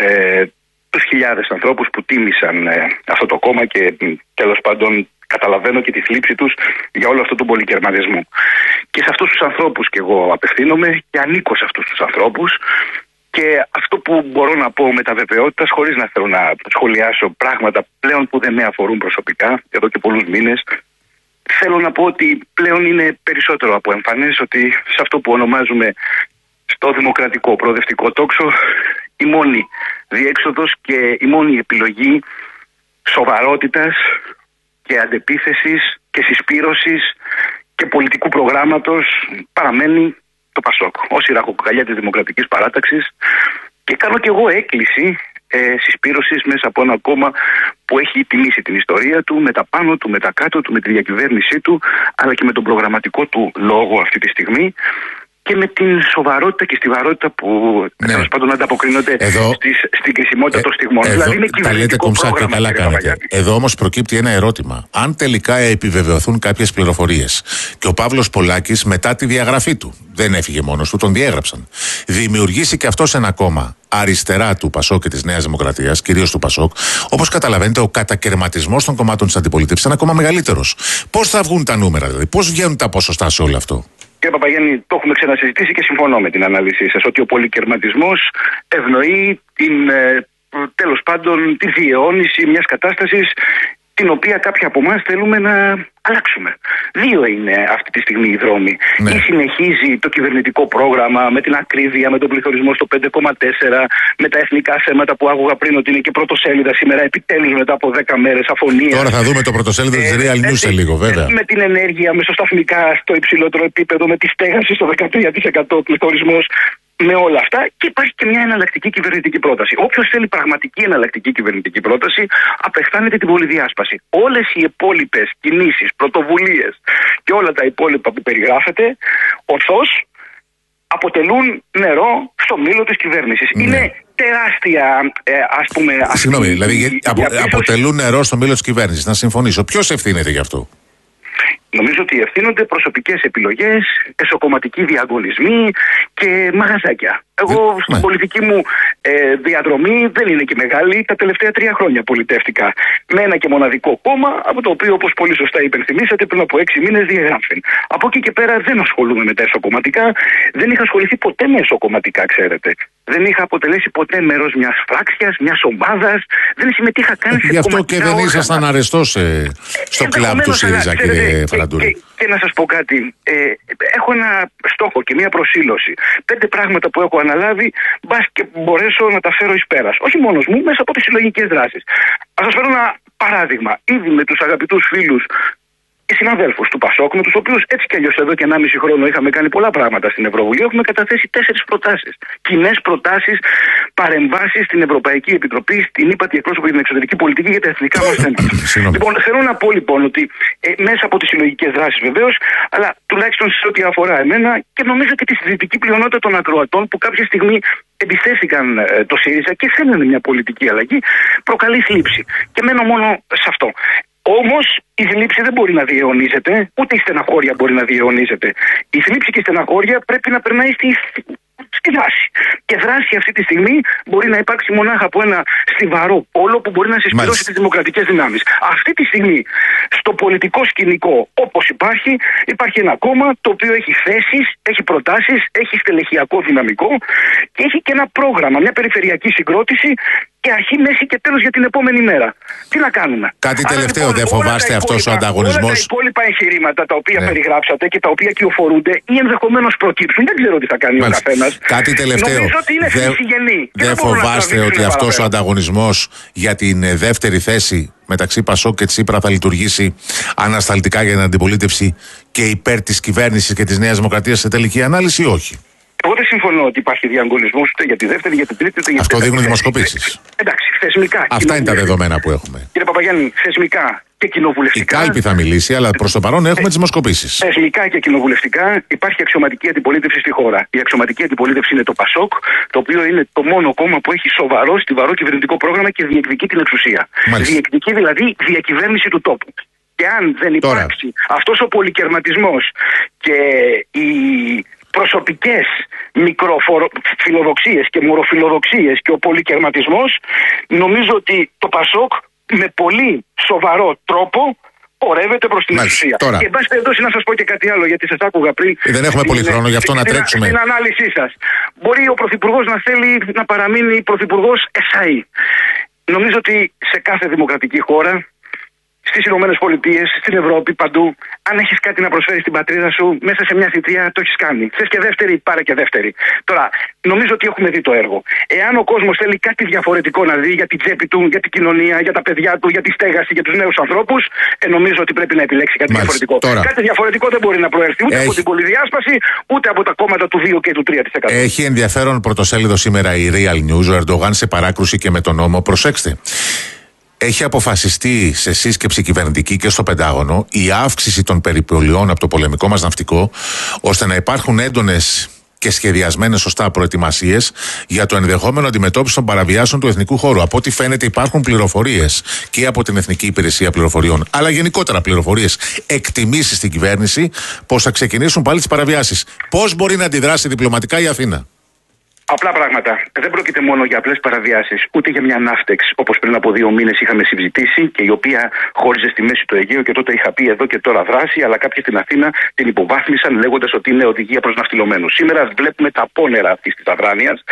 τους χιλιάδες ανθρώπους που τίμησαν αυτό το κόμμα, και τέλος πάντων καταλαβαίνω και τη θλίψη τους για όλο αυτό τον πολυκερματισμό. Και σε αυτούς τους ανθρώπους και εγώ απευθύνομαι και ανήκω σε αυτούς τους ανθρώπους, και αυτό που μπορώ να πω με τα βεβαιότητα, χωρίς να θέλω να σχολιάσω πράγματα πλέον που δεν με αφορούν προσωπικά εδώ και πολλούς μήνες, θέλω να πω ότι πλέον είναι περισσότερο από εμφανές ότι σε αυτό που ονομάζουμε στο δημοκρατικό προοδευτικό τόξο, η μόνη διέξοδος και η μόνη επιλογή σοβαρότητας και αντεπίθεσης και συσπήρωσης και πολιτικού προγράμματος παραμένει το ΠΑΣΟΚ ως η ραχοκοκαλιά της Δημοκρατικής Παράταξης, και κάνω και εγώ έκκληση συσπήρωσης μέσα από ένα κόμμα που έχει τιμήσει την ιστορία του με τα πάνω του, με τα κάτω του, με τη διακυβέρνησή του, αλλά και με τον προγραμματικό του λόγο αυτή τη στιγμή, και με την σοβαρότητα και στιβαρότητα που τέλος πάντων ανταποκρίνονται στην κρισιμότητα των στιγμών. Δηλαδή είναι κυβερνητικό πρόγραμμα. Καλά κάνετε. Εδώ όμως προκύπτει ένα ερώτημα. Αν τελικά επιβεβαιωθούν κάποιες πληροφορίες και ο Παύλος Πολάκης μετά τη διαγραφή του, δεν έφυγε μόνος του, τον διέγραψαν, δημιουργήσει και αυτός ένα κόμμα αριστερά του ΠΑΣΟΚ και της Νέας Δημοκρατίας, κυρίως του ΠΑΣΟΚ, όπως καταλαβαίνετε, ο κατακαιρματισμός των κομμάτων της αντιπολίτευσης είναι ακόμα μεγαλύτερος. Πώς θα βγουν τα νούμερα, δηλαδή, πώς βγαίνουν τα ποσοστά σε όλο αυτό? Κύριε Παπαγιάννη, το έχουμε ξανασυζητήσει και συμφωνώ με την ανάλυση σας ότι ο πολυκερματισμός ευνοεί τέλος πάντων τη διαιώνιση μιας κατάστασης την οποία κάποιοι από εμάς θέλουμε να αλλάξουμε. Δύο είναι αυτή τη στιγμή οι δρόμοι. Ναι. Ή συνεχίζει το κυβερνητικό πρόγραμμα με την ακρίβεια, με τον πληθωρισμό στο 5,4, με τα εθνικά θέματα που άκουγα πριν ότι είναι και πρωτοσέλιδα σήμερα, επιτέλους μετά από 10 μέρες αφωνία. Τώρα θα δούμε το πρωτοσέλιδο της Real News σε λίγο, βέβαια. Με την ενέργεια μεσοσταθμικά στο υψηλότερο επίπεδο, με τη στέγαση στο 13% πληθωρισμός. Με όλα αυτά, και υπάρχει και μια εναλλακτική κυβερνητική πρόταση. Όποιος θέλει πραγματική εναλλακτική κυβερνητική πρόταση, απεχθάνεται την πολυδιάσπαση. Όλες οι υπόλοιπες κινήσεις, πρωτοβουλίες και όλα τα υπόλοιπα που περιγράφεται, ορθώς αποτελούν νερό στο μήλο της κυβέρνησης. Ναι. Είναι τεράστια, ας πούμε. Συγγνώμη, δηλαδή αποτελούν νερό στο μήλο της κυβέρνησης. Να συμφωνήσω. Ποιος ευθύνεται γι' αυτό? Νομίζω ότι ευθύνονται προσωπικές επιλογές, εσωκομματικοί διαγωνισμοί και μαγαζάκια. Εγώ στην πολιτική μου διαδρομή δεν είναι και μεγάλη. Τα τελευταία 3 χρόνια πολιτεύτηκα με ένα και μοναδικό κόμμα, από το οποίο, όπως πολύ σωστά υπενθυμίσατε, πριν από 6 μήνες διαγράφει. Από εκεί και πέρα δεν ασχολούμαι με τα εσωκομματικά. Δεν είχα ασχοληθεί ποτέ με εσωκομματικά, ξέρετε. Δεν είχα αποτελέσει ποτέ μέρος μιας φράξιας, μιας ομάδας. Δεν συμμετείχα καν σε γι' αυτό και δεν όργανα. ήσασταν αρεστός στο κλαμπ του ΣΥΡΙΖΑ, κύριε Φαλαντούρη. Και να σας πω κάτι. Έχω ένα στόχο και μια προσήλωση. 5 πράγματα που έχω αναλάβει, μπας και μπορέσω να τα φέρω εις πέρας. Όχι μόνος μου, μέσα από τις συλλογικές δράσεις. Ας σας φέρω ένα παράδειγμα. Ήδη με τους αγαπητούς φίλους και συναδέλφους του ΠΑΣΟΚ, με τους οποίους έτσι κι αλλιώς εδώ και 1,5 χρόνο είχαμε κάνει πολλά πράγματα στην Ευρωβουλή, έχουμε καταθέσει 4 προτάσεις. Κοινές προτάσεις, παρεμβάσεις στην Ευρωπαϊκή Επιτροπή, στην ύπατη εκπρόσωπο για την εξωτερική πολιτική για τα εθνικά μας θέματα. Λοιπόν, θέλω να πω λοιπόν ότι μέσα από τις συλλογικές δράσεις βεβαίως, αλλά τουλάχιστον σε ό,τι αφορά εμένα και νομίζω και τη συντηρητική πλειονότητα των ακροατών που κάποια στιγμή εμπιστεύτηκαν το ΣΥΡΙΖΑ και θέλουν μια πολιτική αλλαγή, προκαλεί θλίψη. Και μένω μόνο σε αυτό. Όμως η θλίψη δεν μπορεί να διαιωνίζεται, ούτε η στεναχώρια μπορεί να διαιωνίζεται. Η θλίψη και η στεναχώρια πρέπει να περνάει στη δράση. Και δράση αυτή τη στιγμή μπορεί να υπάρξει μονάχα από ένα στιβαρό πόλο που μπορεί να συσπηρώσει τις δημοκρατικές δυνάμεις. Αυτή τη στιγμή στο πολιτικό σκηνικό, όπως υπάρχει ένα κόμμα το οποίο έχει θέσεις, έχει προτάσεις, έχει στελεχειακό δυναμικό και έχει και ένα πρόγραμμα, μια περιφερειακή συγκρότηση και αρχή, μέση και τέλος για την επόμενη μέρα. Τι να κάνουμε? Κάτι τελευταίο, δεν φοβάστε αυτός ο ανταγωνισμός? Όλα τα υπόλοιπα εγχειρήματα τα οποία περιγράψατε και τα οποία κυοφορούνται ή ενδεχομένως προκύψουν, δεν ξέρω τι θα κάνει ο καθένας. Κάτι τελευταίο. Νομίζω ότι είναι φυσιγενή. Δεν φοβάστε ότι αυτός ο ανταγωνισμός για την δεύτερη θέση μεταξύ Πασόκ και Τσίπρα θα λειτουργήσει ανασταλτικά για την αντιπολίτευση και υπέρ της κυβέρνησης και της Νέας Δημοκρατίας σε τελική ανάλυση ή όχι? Εγώ δεν συμφωνώ ότι υπάρχει διαγωνισμός ούτε για τη δεύτερη, για την τρίτη, ούτε για την αυτό δείχνουν δημοσκοπήσεις. Εντάξει, θεσμικά. Αυτά είναι τα δεδομένα που έχουμε. Κύριε Παπαγιάννη, θεσμικά και κοινοβουλευτικά. Η κάλπη θα μιλήσει, αλλά προς το παρόν έχουμε τις δημοσκοπήσεις. Θεσμικά και κοινοβουλευτικά υπάρχει αξιωματική αντιπολίτευση στη χώρα. Η αξιωματική αντιπολίτευση είναι το ΠΑΣΟΚ, το οποίο είναι το μόνο κόμμα που έχει στιβαρό κυβερνητικό πρόγραμμα και διεκδικεί την εξουσία. Μάλιστα. Διεκδικεί δηλαδή διακυβέρνηση του τόπου. Και αν δεν υπάρξει αυτός ο πολυκερματισμός και οι προσωπικές μικροφιλοδοξίες και μοροφιλοδοξίες και ο πολυκερματισμός, νομίζω ότι το ΠΑΣΟΚ με πολύ σοβαρό τρόπο πορεύεται προς την εξουσία. Τώρα. Και εν πάση περιπτώσει να σας πω και κάτι άλλο, γιατί σας άκουγα πριν. Δεν έχουμε πολύ χρόνο, γι' αυτό να τρέξουμε. Στην ανάλυση σας. Μπορεί ο Πρωθυπουργός να θέλει να παραμείνει Πρωθυπουργός ΕΣΑΗ. Νομίζω ότι σε κάθε δημοκρατική χώρα, στις Ηνωμένες Πολιτείες, στην Ευρώπη, παντού, αν έχεις κάτι να προσφέρεις στην πατρίδα σου, μέσα σε μια θητεία το έχεις κάνει. Θες και δεύτερη, πάρε και δεύτερη. Τώρα, νομίζω ότι έχουμε δει το έργο. Εάν ο κόσμος θέλει κάτι διαφορετικό να δει για την τσέπη του, για την κοινωνία, για τα παιδιά του, για τη στέγαση, για τους νέους ανθρώπους, νομίζω ότι πρέπει να επιλέξει κάτι διαφορετικό. Τώρα. Κάτι διαφορετικό δεν μπορεί να προέρθει ούτε από την πολυδιάσπαση, ούτε από τα κόμματα του 2 και του 3%. Έχει ενδιαφέρον πρωτοσέλιδο σήμερα η Real News, ο Ερντογάν σε παράκρουση και με τον νόμο. Προσέξτε. Έχει αποφασιστεί σε σύσκεψη κυβερνητική και στο Πεντάγωνο η αύξηση των περιπολιών από το πολεμικό μας ναυτικό, ώστε να υπάρχουν έντονες και σχεδιασμένες σωστά προετοιμασίες για το ενδεχόμενο αντιμετώπιση των παραβιάσεων του εθνικού χώρου. Από ό,τι φαίνεται υπάρχουν πληροφορίες και από την Εθνική Υπηρεσία Πληροφοριών, αλλά γενικότερα πληροφορίες, εκτιμήσεις στην κυβέρνηση πως θα ξεκινήσουν πάλι τις παραβιάσεις. Πώς μπορεί να αντιδράσει διπλωματικά η Αθήνα? Απλά πράγματα. Δεν πρόκειται μόνο για απλές παραβιάσεις, ούτε για μια ναύτεξ όπως πριν από 2 μήνες είχαμε συζητήσει και η οποία χώριζε στη μέση του Αιγαίου και τότε είχα πει εδώ και τώρα δράση, αλλά κάποιοι στην Αθήνα την υποβάθμισαν λέγοντας ότι είναι οδηγία προς ναυτιλωμένους. Σήμερα βλέπουμε τα απόνερα αυτής της αδράνειας,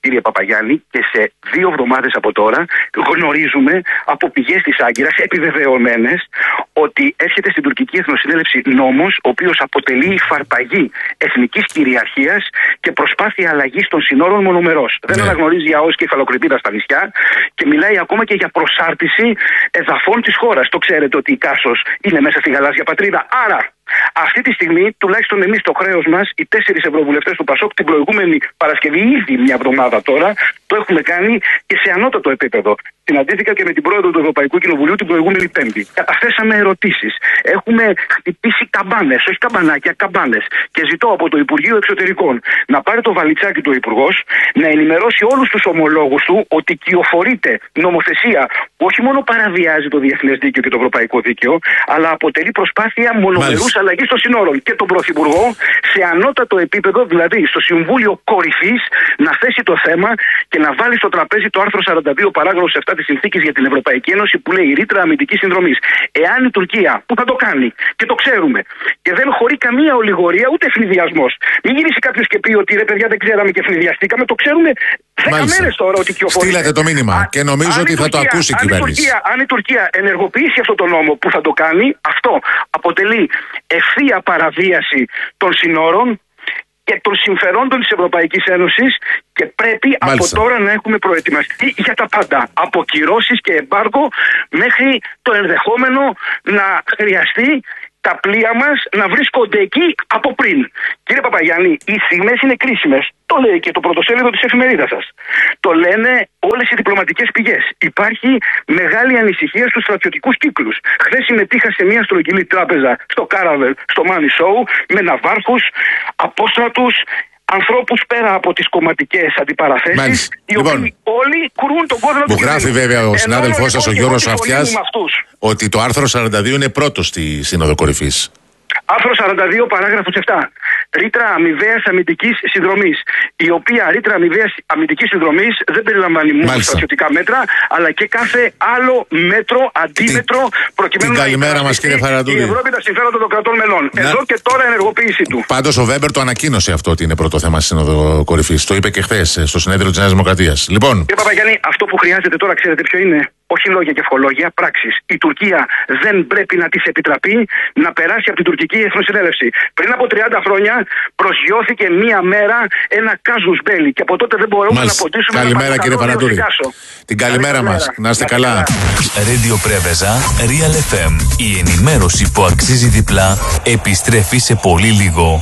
κύριε Παπαγιάννη, και σε 2 εβδομάδες από τώρα γνωρίζουμε από πηγές της Άγκυρας επιβεβαιωμένες ότι έρχεται στην τουρκική εθνοσυνέλευση νόμος ο οποίος αποτελεί υφαρπαγή εθνικής κυριαρχίας και προσπάθεια αλλαγής των συνόρων μονομερός. Δεν αναγνωρίζει ΑΟΣ και υφαλοκρηπίδα στα νησιά και μιλάει ακόμα και για προσάρτηση εδαφών της χώρας. Το ξέρετε ότι η Κάσος είναι μέσα στη γαλάζια πατρίδα. Άρα, αυτή τη στιγμή, τουλάχιστον εμείς το χρέος μας, οι 4 ευρωβουλευτές του ΠΑΣΟΚ, την προηγούμενη Παρασκευή, ήδη μια εβδομάδα τώρα, το έχουμε κάνει και σε ανώτατο επίπεδο. Συναντήθηκα και με την πρόεδρο του Ευρωπαϊκού Κοινοβουλίου την προηγούμενη Πέμπτη. Καταθέσαμε ερωτήσεις. Έχουμε χτυπήσει καμπάνες, όχι καμπανάκια, καμπάνες. Και ζητώ από το Υπουργείο Εξωτερικών να πάρει το βαλιτσάκι του Υπουργός, να ενημερώσει όλους τους ομολόγους του ότι κυοφορείται νομοθεσία που όχι μόνο παραβιάζει το διεθνές δίκαιο και το ευρωπαϊκό δίκαιο, αλλά αποτελεί προσπάθεια μονομερούς αλλαγής των συνόρων. Και τον Πρωθυπουργό σε ανώτατο επίπεδο, δηλαδή στο Συμβούλιο Κορυφής, να θέσει το θέμα και να βάλει στο τραπέζι το άρθρο 42 παράγραφος 7 της Συνθήκης για την Ευρωπαϊκή Ένωση που λέει ρήτρα αμυντικής συνδρομής. Εάν η Τουρκία, που θα το κάνει και το ξέρουμε, και δεν χωρεί καμία ολιγορία ούτε ευνηδιασμός, μην γυρίσει κάποιος και πει ότι ρε παιδιά δεν ξέραμε και ευνηδιαστήκαμε, το ξέρουμε 10 μέρες τώρα ότι κυοφορεί. Στείλατε το μήνυμα και νομίζω ότι θα το ακούσει η κυβέρνηση. Αν η Τουρκία ενεργοποιήσει αυτό το νόμο που θα το κάνει, αυτό αποτελεί ευθεία παραβίαση των συνόρων και των συμφερόντων της Ευρωπαϊκής Ένωσης και πρέπει από τώρα να έχουμε προετοιμαστεί για τα πάντα. Από κυρώσεις και εμπάργκο μέχρι το ενδεχόμενο να χρειαστεί τα πλοία μας να βρίσκονται εκεί από πριν. Κύριε Παπαγιάννη, οι στιγμές είναι κρίσιμες. Το λέει και το πρωτοσέλιδο της εφημερίδας σας. Το λένε όλες οι διπλωματικές πηγές. Υπάρχει μεγάλη ανησυχία στους στρατιωτικούς κύκλους. Χθες συμμετείχα σε μια στρογγυλή τράπεζα στο Κάραβελ, στο Money Show, με ναυάρχους, απόστρατους, ανθρώπους πέρα από τις κομματικές αντιπαραθέσεις, οι οποίοι όλοι κρούν τον κόδωνα του. Μου γράφει βέβαια ο συνάδελφός σας, ο Γιώργος Αυτιάς, ότι το άρθρο 42 είναι πρώτο στη Σύνοδο Κορυφής. Άρθρο 42, παράγραφος 7. Ρήτρα αμοιβαίας αμυντικής συνδρομής. Η οποία ρήτρα αμοιβαίας αμυντικής συνδρομής δεν περιλαμβάνει μόνο στρατιωτικά μέτρα, αλλά και κάθε άλλο μέτρο, αντίμετρο, προκειμένου να υπερασπιστεί η Ευρώπη τα συμφέροντα των κρατών μελών. Εδώ και τώρα ενεργοποίησή του. Πάντως ο Βέμπερ το ανακοίνωσε αυτό ότι είναι πρώτο θέμα στη Σύνοδο Κορυφής. Το είπε και χθες στο συνέδριο της Νέας Δημοκρατίας. Λοιπόν. Κύριε Παπαγιάννη, αυτό που χρειάζεται τώρα, ξέρετε ποιο είναι? Όχι λόγια και ευχολόγια, πράξεις. Η Τουρκία δεν πρέπει να της επιτραπεί να περάσει από την τουρκική εθνοσυνέλευση. Πριν από 30 χρόνια προσγειώθηκε μία μέρα ένα κάζους μπέλι και από τότε δεν μπορούμε να ποτίσουμε. Καλημέρα κύριε Πανατούρη. Την καλημέρα μας. Να είστε καλά. Radio Πρέβεζα, Real FM. Η ενημέρωση που αξίζει διπλά επιστρέφει σε πολύ λίγο.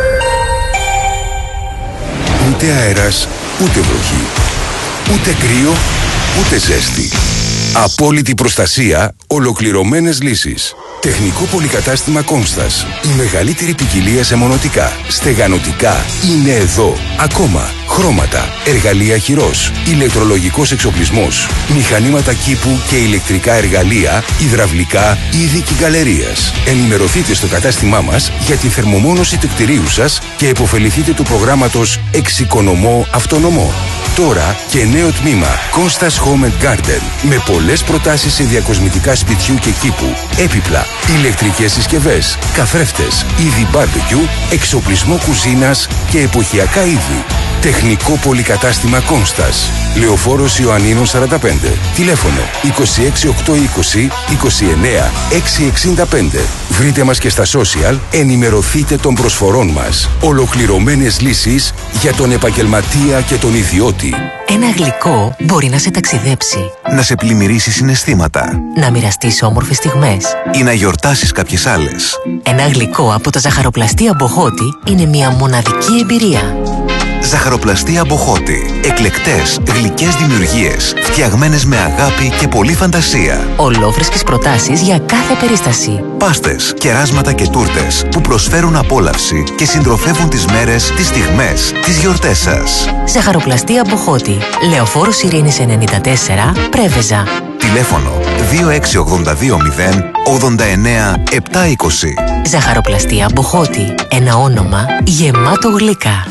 Ούτε αέρας, ούτε βροχή. Ούτε κρύο, ούτε ζέστη. Απόλυτη προστασία, ολοκληρωμένες λύσεις. Τεχνικό πολυκατάστημα Κόνστας. Η μεγαλύτερη ποικιλία σε μονοτικά, στεγανοτικά είναι εδώ. Ακόμα χρώματα, εργαλεία χειρός, ηλεκτρολογικός εξοπλισμός, μηχανήματα κήπου και ηλεκτρικά εργαλεία, υδραυλικά, είδη και γκαλερίας. Ενημερωθείτε στο κατάστημά μας για τη θερμομόνωση του κτηρίου σας και επωφεληθείτε του προγράμματος Εξοικονομώ Αυτονομώ. Τώρα και νέο τμήμα Κόνστας Home & Garden με πολλές προτάσεις σε διακοσμητικά σπιτιού και κήπου, έπιπλα, ηλεκτρικές συσκευές, καθρέφτες, είδη barbecue, εξοπλισμό κουζίνας και εποχιακά είδη. Τεχνικό πολυκατάστημα Κόνστας. Λεωφόρος Ιωαννίνων 45. Τηλέφωνο 26820 29 665. Βρείτε μας και στα social, ενημερωθείτε των προσφορών μας. Ολοκληρωμένες λύσεις για τον επαγγελματία και τον ιδιώτη. Ένα γλυκό μπορεί να σε ταξιδέψει, να σε πλημμυρίσει συναισθήματα, να μοιραστείς όμορφες στιγμές ή να γιορτάσεις κάποιες άλλες. Ένα γλυκό από τα ζαχαροπλαστεία Μποχώτη είναι μια μοναδική εμπειρία. Ζαχαροπλαστεία Μποχώτη. Εκλεκτές, γλυκές δημιουργίες, φτιαγμένες με αγάπη και πολλή φαντασία. Ολόφρεσκες προτάσεις για κάθε περίσταση. Πάστες, κεράσματα και τούρτες που προσφέρουν απόλαυση και συντροφεύουν τις μέρες, τις στιγμές, τις γιορτές σας. Ζαχαροπλαστεία Μποχώτη. Λεωφόρος Ειρήνης 94, Πρέβεζα. Τηλέφωνο 26820 89 720. Ζαχαροπλαστεία Μποχώτη. Ένα όνομα γεμάτο γλυκά.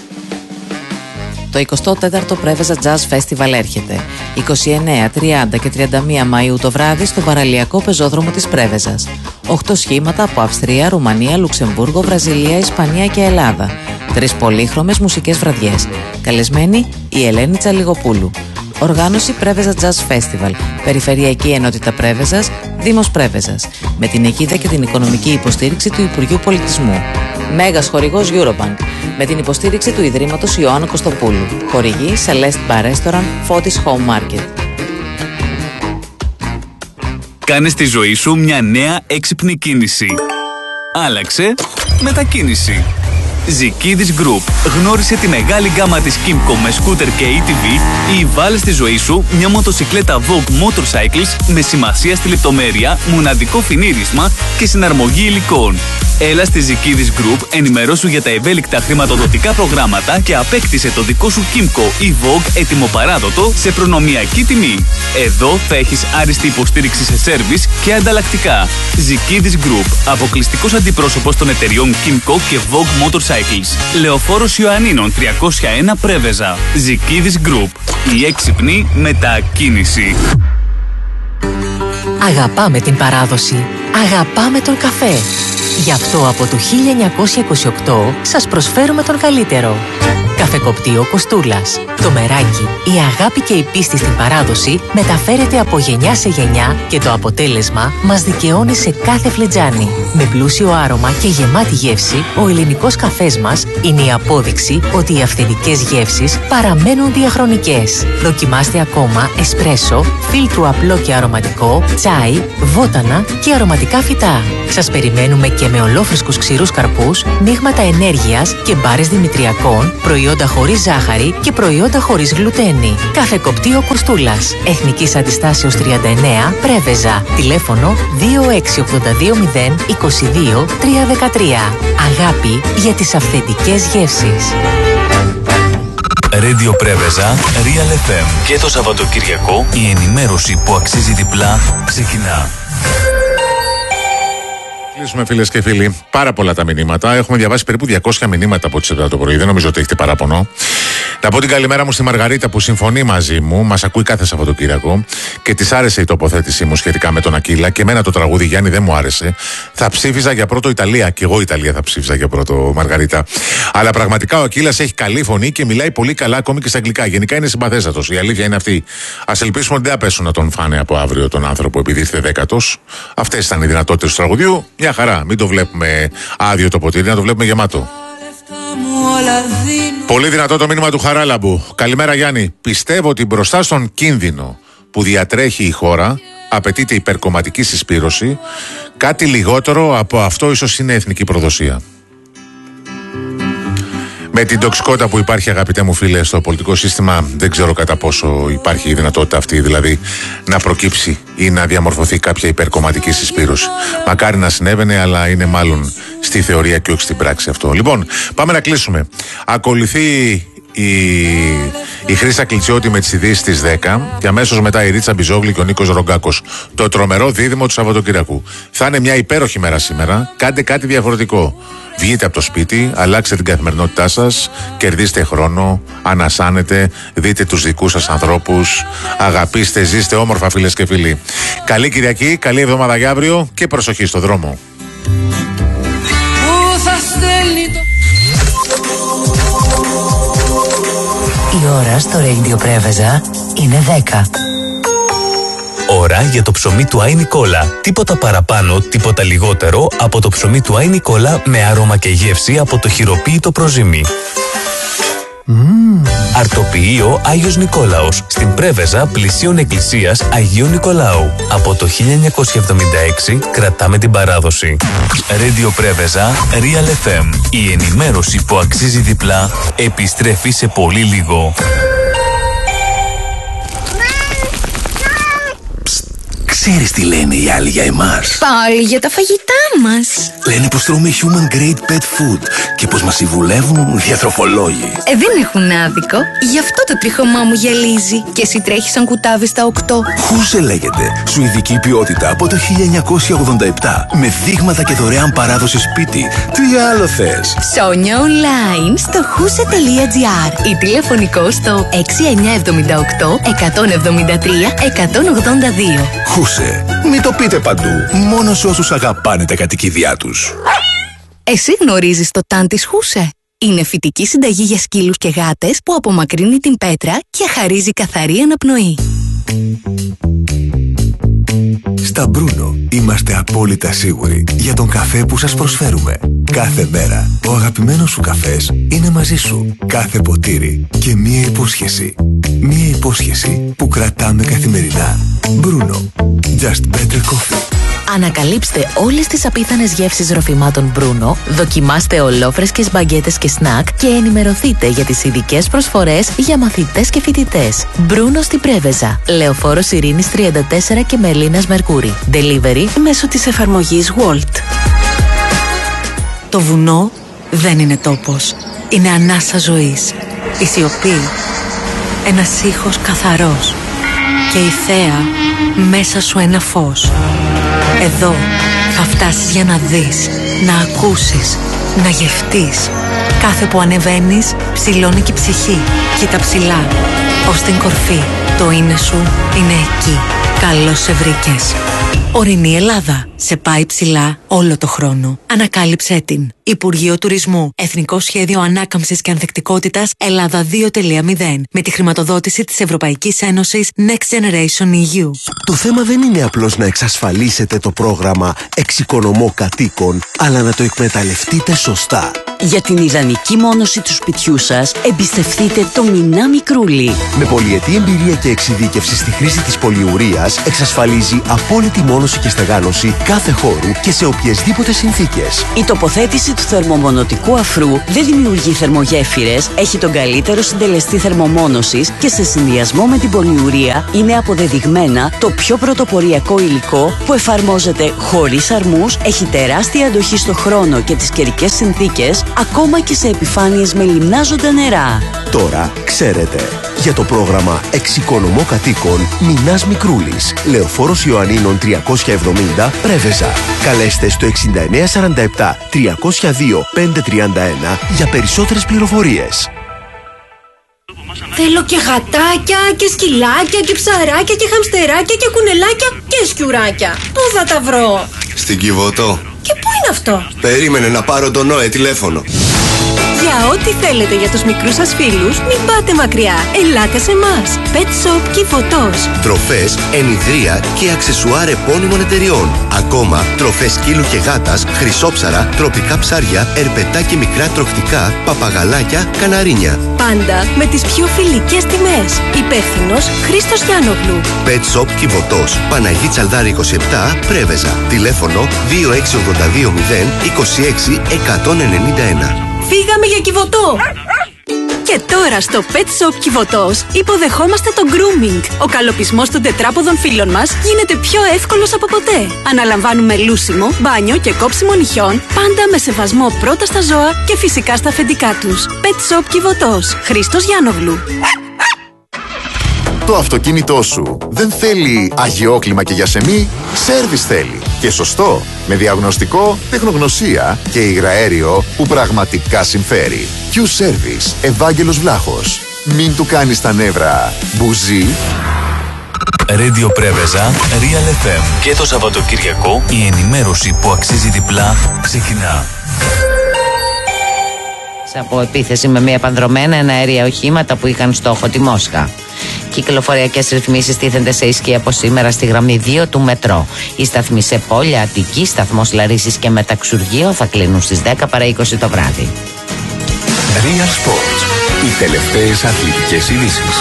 Το 24ο Πρέβεζα Jazz Festival έρχεται 29, 30 και 31 Μαΐου το βράδυ στο παραλιακό πεζόδρομο της Πρέβεζας. 8 σχήματα από Αυστρία, Ρουμανία, Λουξεμβούργο, Βραζιλία, Ισπανία και Ελλάδα. 3 πολύχρωμες μουσικές βραδιές. Καλεσμένη η Ελένη Τσαλιγοπούλου. Οργάνωση Πρέβεζα Jazz Festival. Περιφερειακή Ενότητα Πρέβεζας, Δήμος Πρέβεζας. Με την αιγίδα και την οικονομική υποστήριξη του Υπουργείου Πολιτισμού. Μέγας χορηγός Eurobank. Με την υποστήριξη του Ιδρύματος Ιωάννου Κωστοπούλου. Χορηγή Celeste Bar Restaurant, Φώτης Home Market. Κάνε στη ζωή σου μια νέα έξυπνη κίνηση. Άλλαξε μετακίνηση. Ζικίδης Group. Γνώρισε τη μεγάλη γκάμα της Kimco με σκούτερ και ATV ή βάλε στη ζωή σου μια μοτοσικλέτα Vogue Motorcycles με σημασία στη λεπτομέρεια, μοναδικό φινίρισμα και συναρμογή υλικών. Έλα στη Ζικίδης Group, ενημερώσου για τα ευέλικτα χρηματοδοτικά προγράμματα και απέκτησε το δικό σου Kimco ή Vogue έτοιμο-παράδοτο σε προνομιακή τιμή. Εδώ θα έχεις άριστη υποστήριξη σε σέρβις και ανταλλακτικά. Ζικίδης Group, αποκλειστικός αντιπρόσωπος των εταιριών Kimco και Vogue Motorcycles. Λεωφόρος Ιωαννίνων 301 Πρέβεζα. Ζικίδης Group, η έξυπνη μετακίνηση. Αγαπάμε την παράδοση. Αγαπάμε τον καφέ. Γι' αυτό από το 1928 σας προσφέρουμε τον καλύτερο. Καφεκοπτείο Κοστούλας. Το μεράκι, η αγάπη και η πίστη στην παράδοση μεταφέρεται από γενιά σε γενιά και το αποτέλεσμα μας δικαιώνει σε κάθε φλιτζάνι. Με πλούσιο άρωμα και γεμάτη γεύση, ο ελληνικός καφές μας είναι η απόδειξη ότι οι αυθεντικές γεύσεις παραμένουν διαχρονικές. Δοκιμάστε ακόμα εσπρέσο, φίλτρου απλό και αρωματικό, τσάι, βότανα και αρωματικά φυτά. Σας περιμένουμε και με ολόφρεσκους ξηρούς καρπούς, μείγματα ενέργειας και μπάρες δημητριακών, προϊόντα χωρίς ζάχαρη και προϊόντα χωρίς γλουτένη. Καφεκοπτείο Κοστούλας. Εθνικής Αντιστάσεως 39, Πρέβεζα. Τηλέφωνο 26820 22 313. Αγάπη για τις αυθεντικές γεύσεις. Radio Πρέβεζα, Real FM. Και το Σαββατοκυριακό η ενημέρωση που αξίζει διπλά ξεκινά. Κλείσουμε, φίλες και φίλοι. Πάρα πολλά τα μηνύματα. Έχουμε διαβάσει περίπου 200 μηνύματα από τις 7 το πρωί. Δεν νομίζω ότι έχετε παράπονο. Να πω την καλημέρα μου στη Μαργαρίτα που συμφωνεί μαζί μου. Μας ακούει κάθε Σαββατοκύριακο και της άρεσε η τοποθέτησή μου σχετικά με τον Ακύλα. Και εμένα το τραγούδι, Γιάννη, δεν μου άρεσε. Θα ψήφιζα για πρώτο Ιταλία. Και εγώ Ιταλία θα ψήφιζα για πρώτο, Μαργαρίτα. Αλλά πραγματικά ο Ακύλας έχει καλή φωνή και μιλάει πολύ καλά ακόμη και στα αγγλικά. Γενικά είναι συμπαθέστατος. Η αλήθεια είναι αυτή. Ας ελπίσουμε ότι δεν θα πέσουν να τον φάνε από αύριο τον άνθρωπο επειδή ήρθε 10ος. Αυτές ήταν οι δυνατότητες του τραγουδιού. Μια χαρά. Μην το βλέπουμε άδειο το ποτήρι, να το βλέπουμε γεμάτο. Πολύ δυνατό το μήνυμα του Χαράλαμπου. Καλημέρα, Γιάννη. Πιστεύω ότι μπροστά στον κίνδυνο που διατρέχει η χώρα απαιτείται υπερκομματική συσπήρωση. Κάτι λιγότερο από αυτό ίσως είναι εθνική προδοσία. Με την τοξικότητα που υπάρχει, αγαπητέ μου φίλε, στο πολιτικό σύστημα, δεν ξέρω κατά πόσο υπάρχει η δυνατότητα αυτή, δηλαδή να προκύψει ή να διαμορφωθεί κάποια υπερκομματική συσπήρωση. Μακάρι να συνέβαινε, αλλά είναι μάλλον στη θεωρία και όχι στην πράξη αυτό. Λοιπόν, πάμε να κλείσουμε. Ακολουθεί η Χρύσα Κλιτσιώτη με τις ειδήσεις στις 10 και αμέσως μετά η Ρίτσα Μπιζόγλη και ο Νίκος Ρογκάκος. Το τρομερό δίδυμο του Σαββατοκύριακου. Θα είναι μια υπέροχη μέρα σήμερα. Κάντε κάτι διαφορετικό. Βγείτε από το σπίτι, αλλάξτε την καθημερινότητά σας, κερδίστε χρόνο, ανασάνετε, δείτε τους δικούς σας ανθρώπους, αγαπήστε, ζήστε όμορφα, φίλες και φίλοι. Καλή Κυριακή, καλή εβδομάδα για αύριο και προσοχή στο δρόμο. Η ώρα στο Radio Πρέβεζα είναι 10. Ώρα για το ψωμί του Άι Νικόλα. Τίποτα παραπάνω, τίποτα λιγότερο από το ψωμί του Άι Νικόλα με άρωμα και γεύση από το χειροποίητο προζύμι. Αρτοποιείο Άγιος Νικόλαος στην Πρέβεζα πλησίων εκκλησίας Αγίου Νικολάου. Από το 1976 κρατάμε την παράδοση. Radio Πρέβεζα, Real FM. Η ενημέρωση που αξίζει διπλά επιστρέφει σε πολύ λίγο. Ξέρεις τι λένε οι άλλοι για εμάς? Πάλι για τα φαγητά μας. Λένε πως τρώμε human grade pet food και πως μας συμβουλεύουν διατροφολόγοι. Δεν έχουν άδικο. Γι' αυτό το τρίχωμά μου γυαλίζει. Και εσύ τρέχεις σαν κουτάβι στα 8. Χούσε λέγεται. Σουηδική ποιότητα από το 1987. Με δείγματα και δωρεάν παράδοση σπίτι. Τι άλλο θες? Ψώνια online στο huse.gr ή τηλεφωνικό στο 6978 173 182. Χούσε. Μην το πείτε παντού. Μόνο σε όσους αγαπάνε τα κατοικίδια τους. Εσύ γνωρίζεις το ταν της Χούσε? Είναι φυτική συνταγή για σκύλους και γάτες που απομακρύνει την πέτρα και χαρίζει καθαρή αναπνοή. Στα Μπρούνο είμαστε απόλυτα σίγουροι για τον καφέ που σας προσφέρουμε. Κάθε μέρα ο αγαπημένος σου καφές είναι μαζί σου. Κάθε ποτήρι και μία υπόσχεση. Μία υπόσχεση που κρατάμε καθημερινά. Μπρούνο. Just better coffee. Ανακαλύψτε όλες τις απίθανες γεύσεις ροφημάτων Μπρούνο, δοκιμάστε ολόφρεσκες μπαγκέτες και σνακ και ενημερωθείτε για τις ειδικές προσφορές για μαθητές και φοιτητές. Μπρούνο στη Πρέβεζα, Λεωφόρος Ειρήνης 34 και Μελίνας Μερκούρη. Delivery μέσω της εφαρμογής Wolt. Το βουνό δεν είναι τόπος. Είναι ανάσα ζωής. Η σιωπή. Ένας ήχος καθαρός. Και η θέα μέσα σου ένα φως. Εδώ θα φτάσεις για να δεις, να ακούσεις, να γευτείς. Κάθε που ανεβαίνεις, ψηλώνει και η ψυχή. Κοίτα ψηλά, ως την κορφή. Το είναι σου είναι εκεί. Καλώς σε βρήκες. Ορεινή Ελλάδα. Σε πάει ψηλά όλο το χρόνο. Ανακάλυψέ την. Υπουργείο Τουρισμού. Εθνικό Σχέδιο Ανάκαμψης και Ανθεκτικότητας Ελλάδα 2.0. Με τη χρηματοδότηση της Ευρωπαϊκής Ένωσης Next Generation EU. Το θέμα δεν είναι απλώς να εξασφαλίσετε το πρόγραμμα Εξοικονομώ Κατοίκων, αλλά να το εκμεταλλευτείτε σωστά. Για την ιδανική μόνωση του σπιτιού σας, εμπιστευτείτε το Μινά Μικρούλι. Με πολυετή εμπειρία και εξειδίκευση στη χρήση της πολυουρίας, εξασφαλίζει απόλυτη μόνωση και στεγάνωση κάθε χώρου και σε οποιασδήποτε συνθήκες. Η τοποθέτηση του θερμομονωτικού αφρού δεν δημιουργεί θερμογέφυρες, έχει τον καλύτερο συντελεστή θερμομόνωσης και σε συνδυασμό με την πολυουρία είναι αποδεδειγμένα το πιο πρωτοποριακό υλικό που εφαρμόζεται χωρίς αρμούς, έχει τεράστια αντοχή στο χρόνο και τις καιρικές συνθήκες, ακόμα και σε επιφάνειες με λιμνάζοντα νερά. Τώρα ξέρετε. Για το πρόγραμμα Εξοικονομώ Κατοίκων Μινάς Μικρούλης, Λεωφόρος Ιωαννίνων 370, Πρέβεζα. Καλέστε στο 6947 302 531 για περισσότερες πληροφορίες. Θέλω και γατάκια και σκυλάκια και ψαράκια και χαμστεράκια και κουνελάκια και σκιουράκια. Πού θα τα βρω? Στην Κιβωτό. Και πού είναι αυτό? Περίμενε να πάρω τον ΝΟΕ τηλέφωνο. Για ό,τι θέλετε για τους μικρούς σας φίλους, μην πάτε μακριά. Ελάτε σε εμάς. Pet Shop Κιβωτός. Τροφές, ενιδρία και αξεσουάρ επώνυμων εταιριών. Ακόμα τροφές σκύλου και γάτας, χρυσόψαρα, τροπικά ψάρια, ερπετά και μικρά τροχτικά, παπαγαλάκια, καναρίνια. Πάντα με τις πιο φιλικές τιμές. Υπεύθυνος Χρήστος Γιάννογλου. Pet Shop Κιβωτός. Παναγή Τσαλδάρη 27, Πρέβεζα. Τηλέφωνο 2682 026 191. Φύγαμε για Κιβωτό! Και τώρα στο Pet Shop Κιβωτός υποδεχόμαστε το grooming. Ο καλοπισμός των τετράποδων φύλων μας γίνεται πιο εύκολος από ποτέ. Αναλαμβάνουμε λούσιμο, μπάνιο και κόψιμο νυχιών, πάντα με σεβασμό πρώτα στα ζώα και φυσικά στα αφεντικά τους. Pet Shop Κιβωτός. Χρήστος Γιάννογλου. Το αυτοκίνητό σου δεν θέλει αγιόκλιμα και γιασεμί, σέρβις θέλει. Και σωστό, με διαγνωστικό, τεχνογνωσία και υγραέριο που πραγματικά συμφέρει. Q-Service, Ευάγγελος Βλάχος. Μην του κάνεις τα νεύρα μπουζί. Radio Πρέβεζα, Real FM. Και το Σαββατοκυριακό η ενημέρωση που αξίζει διπλά ξεκινά. Από επίθεση με μία πανδρομένα εναέρια οχήματα που είχαν στόχο τη Μόσχα. Κυκλοφοριακές ρυθμίσεις τίθενται σε ισχύ από σήμερα στη γραμμή 2 του μετρό. Οι σταθμοί σε Πόλια, Αττική, σταθμός Λαρίσης και Μεταξουργείο θα κλείνουν στις 10 παρά 20 το βράδυ. Real Sports. Οι τελευταίες αθλητικές ειδήσεις.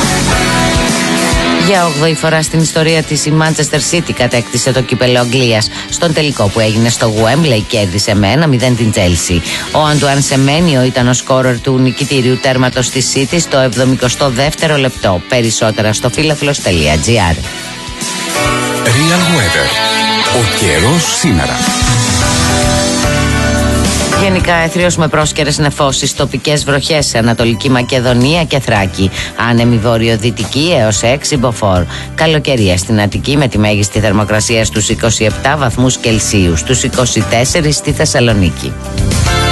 Για 8η φορά στην ιστορία της η Manchester City κατέκτησε το κύπελλο Αγγλίας. Στον τελικό που έγινε στο Wembley κέρδισε με 1-0 την Chelsea. Ο Αντουάν Σεμένιο ήταν ο σκόρερ του νικητήριου τέρματος της City στο 72ο λεπτό. Περισσότερα στο φίλαθλος.gr. Real Weather. Ο καιρός σήμερα. Γενικά αιθρίως με πρόσκαιρες νεφώσεις, τοπικές βροχές σε Ανατολική Μακεδονία και Θράκη. Άνεμη βορειοδυτική έως 6 μποφόρ. Καλοκαιρία στην Αττική με τη μέγιστη θερμοκρασία στους 27 βαθμούς Κελσίου, στους 24 στη Θεσσαλονίκη.